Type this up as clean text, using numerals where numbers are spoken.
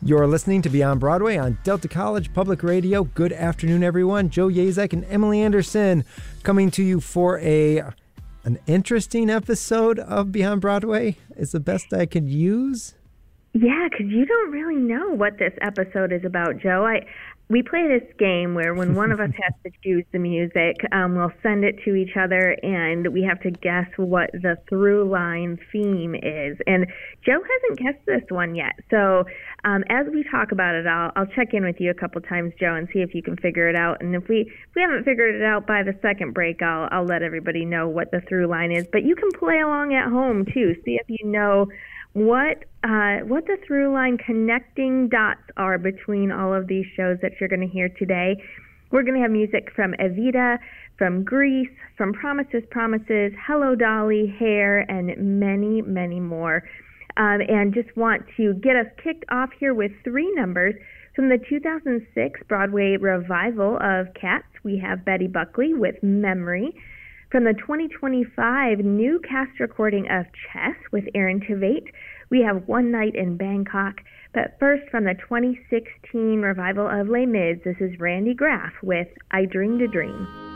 You're listening to Beyond Broadway on Delta College Public Radio. Good afternoon, everyone. Joe Yazek and Emily Anderson coming to you for an interesting episode of Beyond Broadway is the best I could use. Yeah, because you don't really know what this episode is about, Joe. We play this game where when one of us has to choose the music, we'll send it to each other, and we have to guess what the through line theme is. And Joe hasn't guessed this one yet. So as we talk about it, I'll check in with you a couple times, Joe, and see if you can figure it out. And if we haven't figured it out by the second break, I'll let everybody know what the through line is. But you can play along at home, too. See if you know what the through line connecting dots are between all of these shows that you're going to hear today. We're going to have music from Evita, from Grease, from Promises, Promises, Hello Dolly, Hair, and many, many more. And just want to get us kicked off here with three numbers. From the 2006 Broadway revival of Cats, we have Betty Buckley with Memory. From the 2025 new cast recording of Chess with Aaron Tveit, we have One Night in Bangkok. But first, from the 2016 revival of Les Mis, this is Randy Graff with I Dreamed a Dream.